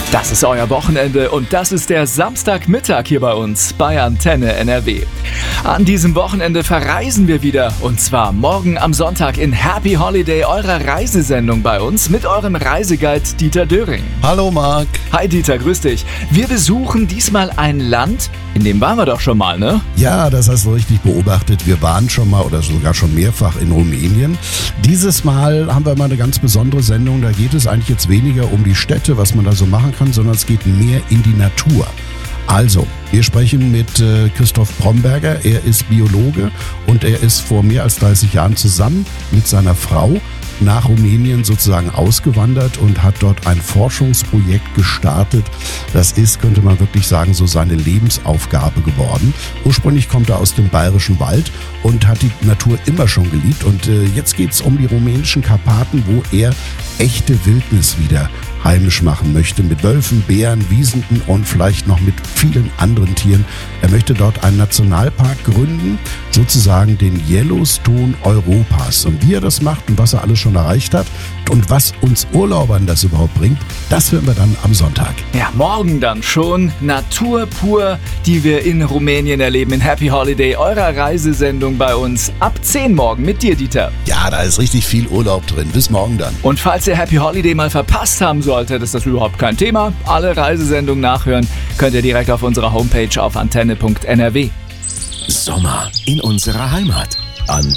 Das ist euer Wochenende und das ist der Samstagmittag hier bei uns bei Antenne NRW. An diesem Wochenende verreisen wir wieder und zwar morgen am Sonntag in Happy Holiday, eurer Reisesendung bei uns mit eurem Reiseguide Dieter Döring. Hallo Marc. Hi Dieter, grüß dich. Wir besuchen diesmal ein Land, in dem waren wir doch schon mal, ne? Ja, das hast du richtig beobachtet. Wir waren schon mal oder sogar schon mehrfach in Rumänien. Dieses Mal haben wir mal eine ganz besondere Sendung. Da geht es eigentlich jetzt weniger um die Städte, was man da so machen kann, sondern es geht mehr in die Natur. Also, wir sprechen mit Christoph Bromberger. Er ist Biologe und er ist vor mehr als 30 Jahren zusammen mit seiner Frau nach Rumänien sozusagen ausgewandert und hat dort ein Forschungsprojekt gestartet. Das ist, könnte man wirklich sagen, so seine Lebensaufgabe geworden. Ursprünglich kommt er aus dem Bayerischen Wald und hat die Natur immer schon geliebt. Und jetzt geht es um die rumänischen Karpaten, wo er echte Wildnis wieder heimisch machen möchte, mit Wölfen, Bären, Wiesenden und vielleicht noch mit vielen anderen Tieren. Er möchte dort einen Nationalpark gründen, sozusagen den Yellowstone Europas. Und wie er das macht und was er alles schon erreicht hat und was uns Urlaubern das überhaupt bringt, das hören wir dann am Sonntag. Ja, morgen dann schon Natur pur, die wir in Rumänien erleben in Happy Holiday, eurer Reisesendung bei uns ab 10 morgen mit dir, Dieter. Ja, da ist richtig viel Urlaub drin. Bis morgen dann. Und falls ihr Happy Holiday mal verpasst haben solltet, ist das überhaupt kein Thema. Alle Reisesendungen nachhören könnt ihr direkt auf unserer Homepage auf antenne.nrw. Sommer in unserer Heimat. Antenne.